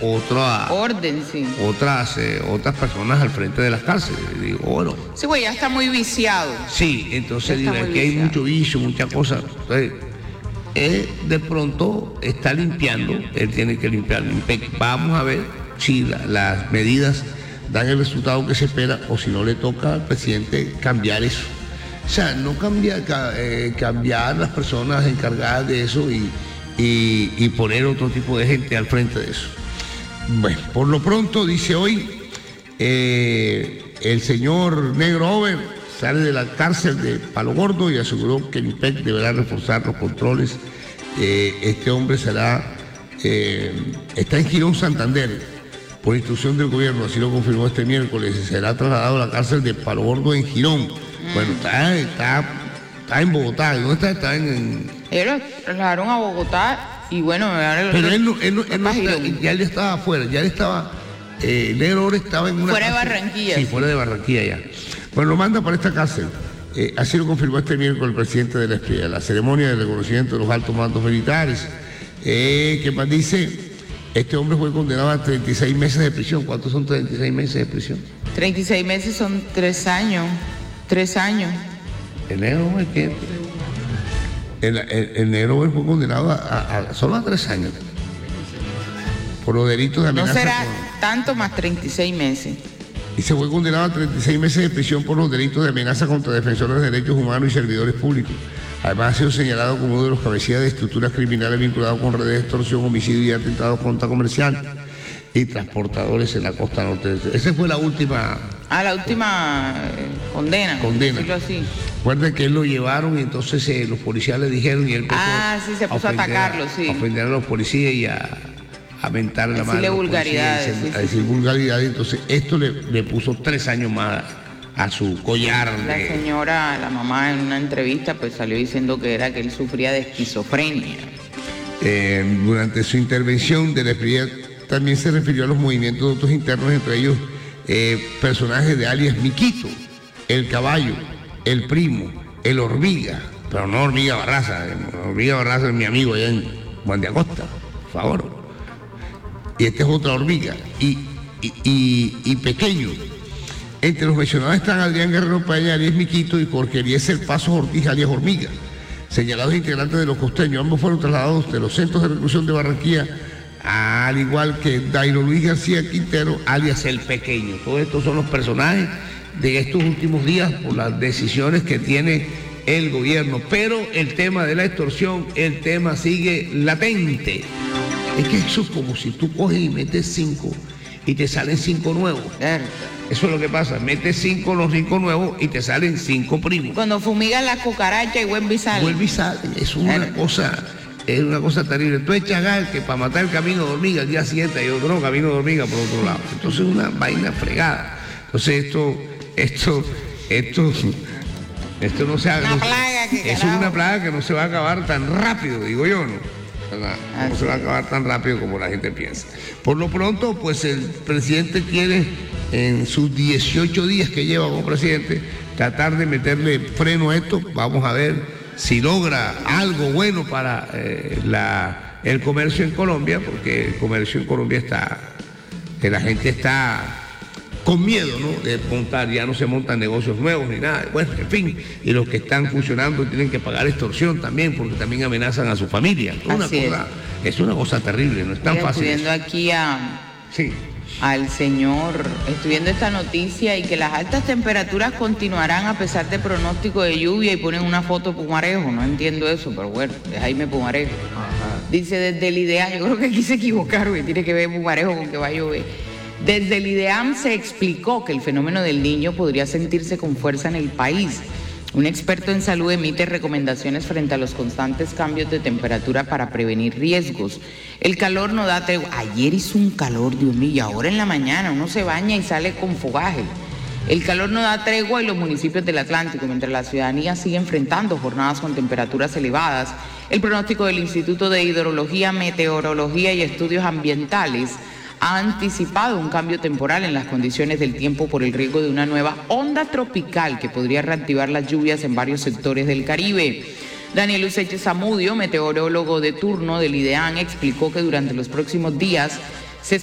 otras personas al frente de las cárceles. Y digo, bueno. Sí, güey, ya está muy viciado. Sí, entonces digo, aquí hay mucho vicio, muchas cosas. Entonces, él de pronto está limpiando, él tiene que limpiar. Vamos a ver si las medidas dan el resultado que se espera o si no le toca al presidente cambiar eso. O sea, no cambiar las personas encargadas de eso y poner otro tipo de gente al frente de eso. Bueno, por lo pronto, dice hoy, el señor Negro Over sale de la cárcel de Palo Gordo y aseguró que el INPEC deberá reforzar los controles. Este hombre está en Girón, Santander, por instrucción del gobierno, así lo confirmó este miércoles. Será trasladado a la cárcel de Palo Gordo en Girón. Bueno, está en Bogotá. ¿Dónde está? Está en... Ellos lo trasladaron a Bogotá y bueno... Pero él no ya él estaba afuera, ya él estaba... Negro Ore estaba en una fuera cárcel, de Barranquilla. Sí, fuera de Barranquilla ya. Bueno, lo manda para esta cárcel. Así lo confirmó este miércoles el presidente de la SPIA. La ceremonia de reconocimiento de los altos mandos militares. ¿Qué más dice? Este hombre fue condenado a 36 meses de prisión. ¿Cuántos son 36 meses de prisión? 36 meses son 3 años. 3 años. El Negro Ore, ¿qué? El Negro Ore fue condenado solo a 3 años. Por los delitos de amenaza. No será tanto más 36 meses. Y se fue condenado a 36 meses de prisión por los delitos de amenaza contra defensores de derechos humanos y servidores públicos. Además ha sido señalado como uno de los cabecillas de estructuras criminales vinculados con redes de extorsión, homicidio y atentados contra comerciantes y transportadores en la costa norte. Esa fue la última... la última condena. Así. Recuerden que él lo llevaron y entonces los policías le dijeron y él empezó sí, se puso a atacarlo, sí. A ofender a los policías y a mentar la mano. Vulgaridades. A decir vulgaridades. Entonces esto le puso 3 años más a su collar. La señora, la mamá, en una entrevista pues salió diciendo que él sufría de esquizofrenia. Durante su intervención de la SPIA también se refirió a los movimientos de otros internos, entre ellos personajes de alias Miquito, el Caballo, el Primo, el Hormiga, pero no Hormiga Barraza. Hormiga Barraza es mi amigo allá en Juan de Acosta, por favor. Y esta es otra hormiga, y Pequeño. Entre los mencionados están Adrián Guerrero Paella, alias Miquito, y Jorge Eliezer Pasos Ortiz, alias Hormiga, señalados integrantes de los costeños. Ambos fueron trasladados de los centros de reclusión de Barranquilla, al igual que Dairo Luis García Quintero, alias El Pequeño. Todos estos son los personajes de estos últimos días por las decisiones que tiene el gobierno. Pero el tema de la extorsión, el tema sigue latente. Es que eso es como si tú coges y metes 5 y te salen 5 nuevos. Eso es lo que pasa, metes 5 los 5 nuevos y te salen 5 primos. Cuando fumigan la cucaracha y vuelve y sale. Es una cosa terrible. Tú echas gas que para matar el camino de hormiga al día siguiente hay otro camino de hormiga por otro lado. Entonces es una vaina fregada. Entonces esto no se haga. Es una plaga que no se va a acabar tan rápido, digo yo, ¿no? No se va a acabar tan rápido como la gente piensa. Por lo pronto, pues el presidente quiere, en sus 18 días que lleva como presidente, tratar de meterle freno a esto. Vamos a ver si logra algo bueno para el comercio en Colombia, porque el comercio en Colombia la gente está con miedo, ¿no? De montar, ya no se montan negocios nuevos ni nada. Bueno, en fin, y los que están funcionando tienen que pagar extorsión también, porque también amenazan a su familia. Es una cosa terrible, no es tan fácil. Estoy viendo aquí al señor, estoy viendo esta noticia y que las altas temperaturas continuarán a pesar de pronóstico de lluvia y ponen una foto de Pumarejo. No entiendo eso, pero bueno, es Jaime Pumarejo. Dice desde el IDEAM, yo creo que aquí se equivocaron, que tiene que ver Pumarejo con que va a llover. Desde el IDEAM se explicó que el fenómeno del Niño podría sentirse con fuerza en el país. Un experto en salud emite recomendaciones frente a los constantes cambios de temperatura para prevenir riesgos. El calor no da tregua. Ayer hizo un calor, Dios mío, y ahora en la mañana uno se baña y sale con fogaje. El calor no da tregua en los municipios del Atlántico, mientras la ciudadanía sigue enfrentando jornadas con temperaturas elevadas. El pronóstico del Instituto de Hidrología, Meteorología y Estudios Ambientales ha anticipado un cambio temporal en las condiciones del tiempo por el riesgo de una nueva onda tropical que podría reactivar las lluvias en varios sectores del Caribe. Daniel Useche Zamudio, meteorólogo de turno del IDEAM, explicó que durante los próximos días